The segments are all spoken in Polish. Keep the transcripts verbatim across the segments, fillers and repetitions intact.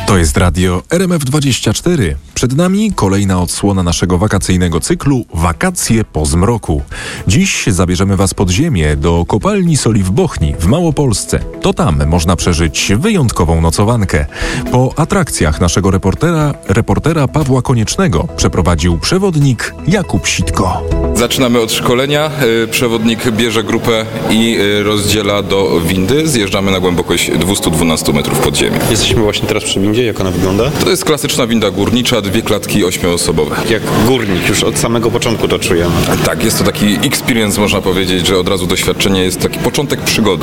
To jest radio R M F dwadzieścia cztery. Przed nami kolejna odsłona naszego wakacyjnego cyklu Wakacje po zmroku. Dziś zabierzemy Was pod ziemię do kopalni soli w Bochni w Małopolsce. To tam można przeżyć wyjątkową nocowankę. Po atrakcjach naszego reportera, reportera Pawła Koniecznego przeprowadził przewodnik Jakub Sitko. Zaczynamy od szkolenia. Przewodnik bierze grupę i rozdziela do windy. Zjeżdżamy na głębokość dwieście dwanaście metrów pod ziemię. Jesteśmy właśnie teraz przy windzie. Jak ona wygląda? To jest klasyczna winda górnicza, dwie klatki ośmioosobowe. Jak górnik, już od samego początku to czujemy. Tak, jest to taki experience, można powiedzieć, że od razu doświadczenie jest taki początek przygody.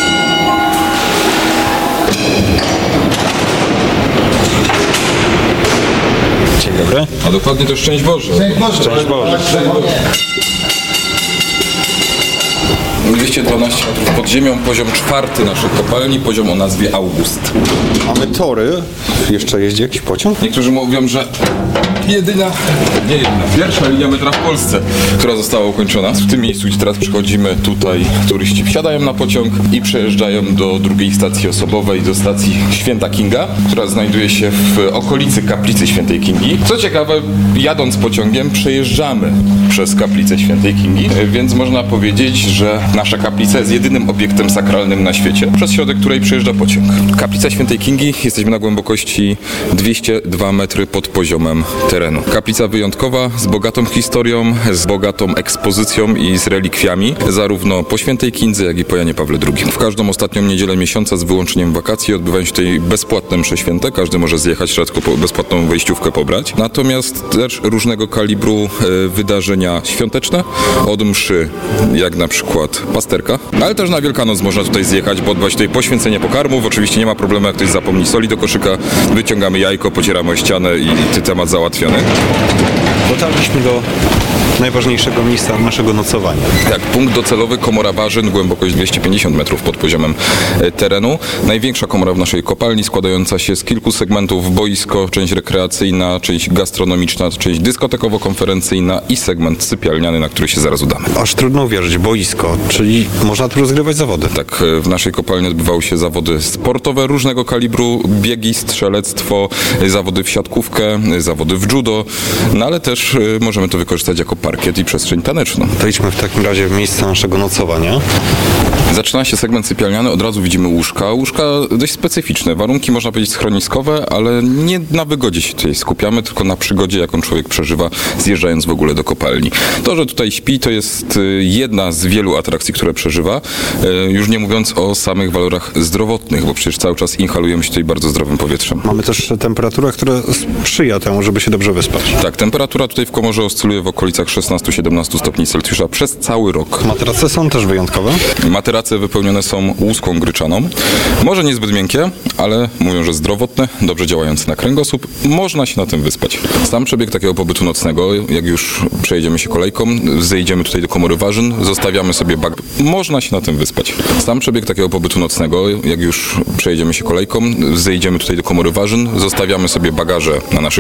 Dzień dobry. A dokładnie to Szczęść Boże. Szczęść Boże. Szczęść Boże. dwieście dwanaście metrów pod ziemią, poziom czwarty naszych kopalni, poziom o nazwie August. Mamy tory. Jeszcze jeździ jakiś pociąg? Niektórzy mówią, że jedyna, nie jedyna, pierwsza linia metra w Polsce, która została ukończona. W tym miejscu, gdzie teraz przychodzimy, tutaj turyści wsiadają na pociąg i przejeżdżają do drugiej stacji osobowej, do stacji Święta Kinga, która znajduje się w okolicy kaplicy Świętej Kingi. Co ciekawe, jadąc pociągiem przejeżdżamy przez kaplicę Świętej Kingi, więc można powiedzieć, że nasza kaplica jest jedynym obiektem sakralnym na świecie, przez środek której przejeżdża pociąg. Kaplica Świętej Kingi, jesteśmy na głębokości dwieście dwa metry pod poziomem terenu. Kaplica wyjątkowa, z bogatą historią, z bogatą ekspozycją i z relikwiami, zarówno po Świętej Kindze, jak i po Janie Pawle drugim. W każdą ostatnią niedzielę miesiąca, z wyłączeniem wakacji, odbywają się tutaj bezpłatne msze święte. Każdy może zjechać, trzeba tylko bezpłatną wejściówkę pobrać. Natomiast też różnego kalibru e, wydarzenia świąteczne, od mszy, jak na przykład pasterka, ale też na Wielkanoc można tutaj zjechać, bo odbywać tutaj poświęcenie pokarmów. Oczywiście nie ma problemu, jak ktoś zapomni soli do koszyka, wyciągamy jajko, pocieramy o ścianę i, i temat załatwiony. Dotarliśmy do najważniejszego miejsca naszego nocowania. Tak, punkt docelowy, komora Warzyn, głębokość dwieście pięćdziesiąt metrów pod poziomem e, terenu. Największa komora w naszej kopalni, składająca się z kilku segmentów: boisko, część rekreacyjna, część gastronomiczna, część dyskotekowo-konferencyjna i segment sypialniany, na który się zaraz udamy. Aż trudno uwierzyć, boisko, czyli można tu rozgrywać zawody. Tak, w naszej kopalni odbywały się zawody sportowe różnego kalibru, biegi, strzelectwo, zawody w siatkówkę, zawody w judo, no ale też y, możemy to wykorzystać jako parkiet i przestrzeń taneczną. To idźmy w takim razie w miejsce naszego nocowania. Zaczyna się segment sypialniany, od razu widzimy łóżka. Łóżka dość specyficzne, warunki można powiedzieć schroniskowe, ale nie na wygodzie się tutaj skupiamy, tylko na przygodzie, jaką człowiek przeżywa, zjeżdżając w ogóle do kopalni. To, że tutaj śpi, to jest jedna z wielu atrakcji, które przeżywa, już nie mówiąc o samych walorach zdrowotnych, bo przecież cały czas inhalujemy się tutaj bardzo zdrowym powietrzem. Mamy też temperaturę, która sprzyja temu, żeby się dobrze wyspać. Tak, temperatura tutaj w komorze oscyluje w okolicach szesnaście do siedemnastu stopni Celsjusza przez cały rok. Materace są też wyjątkowe? Materace wypełnione są łuską gryczaną. Może niezbyt miękkie, ale mówią, że zdrowotne, dobrze działające na kręgosłup. Można się na tym wyspać. Sam przebieg takiego pobytu nocnego, jak już przejedziemy się kolejką, zejdziemy tutaj do komory Warzyn, zostawiamy sobie bag. Można się na tym wyspać. Sam przebieg takiego pobytu nocnego, jak już przejedziemy się kolejką, zejdziemy tutaj do komory Warzyn, zostawiamy sobie bagaże na naszych